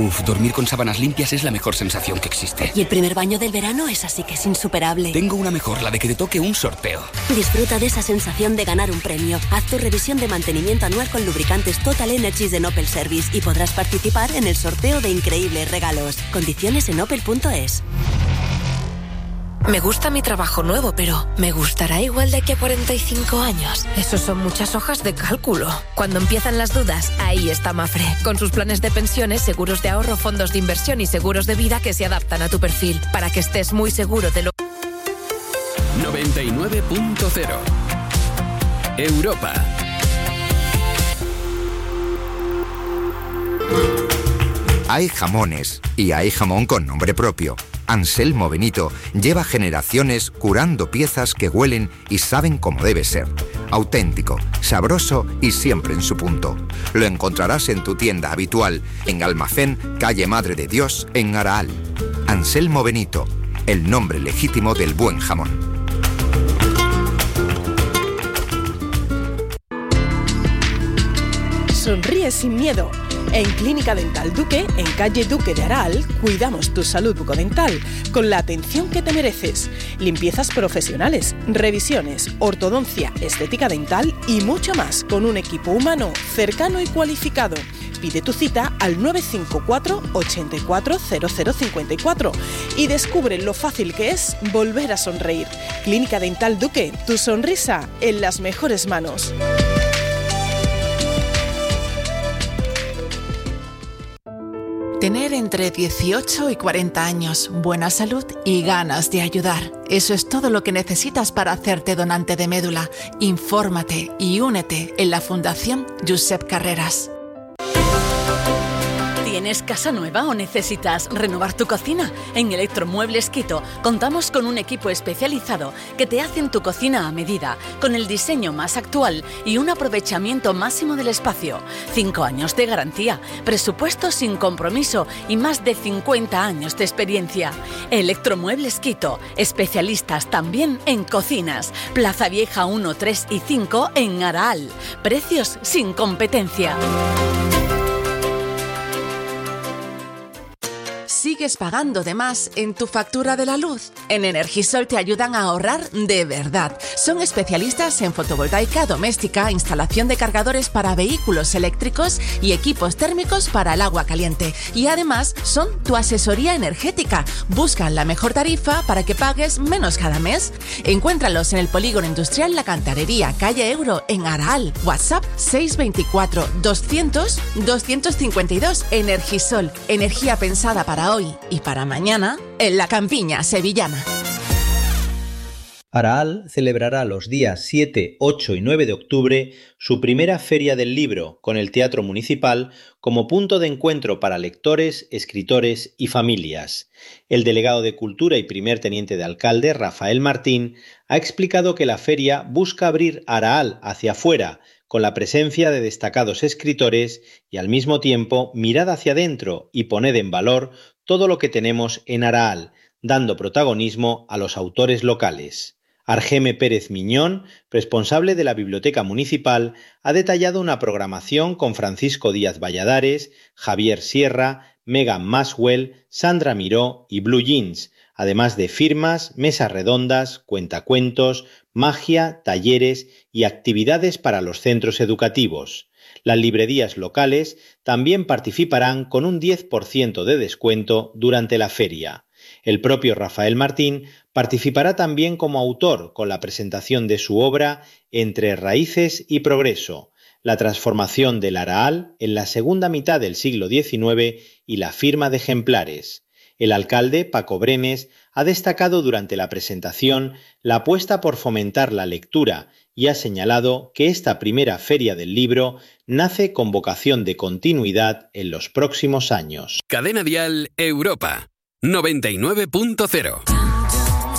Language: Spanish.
Dormir con sábanas limpias es la mejor sensación que existe. Y el primer baño del verano es así que es insuperable. Tengo una mejor, la de que te toque un sorteo. Disfruta de esa sensación de ganar un premio. Haz tu revisión de mantenimiento anual con lubricantes Total Energies de Opel Service y podrás participar en el sorteo de increíbles regalos. Condiciones en opel.es. Me gusta mi trabajo nuevo, pero ¿me gustará igual de aquí a 45 años? Eso son muchas hojas de cálculo. Cuando empiezan las dudas, ahí está Mapfre, con sus planes de pensiones, seguros de ahorro, fondos de inversión y seguros de vida que se adaptan a tu perfil, para que estés muy seguro de lo... 99.0 Europa. Hay jamones y hay jamón con nombre propio. Anselmo Benito lleva generaciones curando piezas que huelen y saben como debe ser. Auténtico, sabroso y siempre en su punto. Lo encontrarás en tu tienda habitual, en Almacén, calle Madre de Dios, en Araal. Anselmo Benito, el nombre legítimo del buen jamón. Sonríe sin miedo. En Clínica Dental Duque, en calle Duque de Araal, cuidamos tu salud bucodental con la atención que te mereces. Limpiezas profesionales, revisiones, ortodoncia, estética dental y mucho más con un equipo humano, cercano y cualificado. Pide tu cita al 954 84 0054 y descubre lo fácil que es volver a sonreír. Clínica Dental Duque, tu sonrisa en las mejores manos. Tener entre 18 y 40 años, buena salud y ganas de ayudar. Eso es todo lo que necesitas para hacerte donante de médula. Infórmate y únete en la Fundación Josep Carreras. ¿Tienes casa nueva o necesitas renovar tu cocina? En Electromuebles Quito contamos con un equipo especializado que te hacen tu cocina a medida, con el diseño más actual y un aprovechamiento máximo del espacio. 5 años de garantía, presupuesto sin compromiso y más de 50 años de experiencia. Electromuebles Quito, especialistas también en cocinas. Plaza Vieja 1, 3 y 5 en Araal. Precios sin competencia. ¿Sigues pagando de más en tu factura de la luz? En Energisol te ayudan a ahorrar de verdad. Son especialistas en fotovoltaica doméstica, instalación de cargadores para vehículos eléctricos y equipos térmicos para el agua caliente. Y además son tu asesoría energética. Buscan la mejor tarifa para que pagues menos cada mes. Encuéntralos en el Polígono Industrial La Cantarería, calle Euro, en Araal. WhatsApp 624 200 252. Energisol, energía pensada para hoy y para mañana en la campiña sevillana. Araal celebrará los días 7, 8 y 9 de octubre su primera Feria del Libro, con el Teatro Municipal como punto de encuentro para lectores, escritores y familias. El delegado de Cultura y primer teniente de alcalde, Rafael Martín, ha explicado que la feria busca abrir Araal hacia afuera, con la presencia de destacados escritores y al mismo tiempo mirar hacia adentro y poner en valor todo lo que tenemos en Araal, dando protagonismo a los autores locales. Argeme Pérez Miñón, responsable de la Biblioteca Municipal, ha detallado una programación con Francisco Díaz Valladares, Javier Sierra, Megan Maswell, Sandra Miró y Blue Jeans, además de firmas, mesas redondas, cuentacuentos, magia, talleres y actividades para los centros educativos. Las librerías locales también participarán con un 10% de descuento durante la feria. El propio Rafael Martín participará también como autor con la presentación de su obra Entre Raíces y Progreso, la transformación del Araal en la segunda mitad del siglo XIX y la firma de ejemplares. El alcalde, Paco Brenes, ha destacado durante la presentación la apuesta por fomentar la lectura y ha señalado que esta primera Feria del Libro nace con vocación de continuidad en los próximos años. Cadena Dial Europa 99.0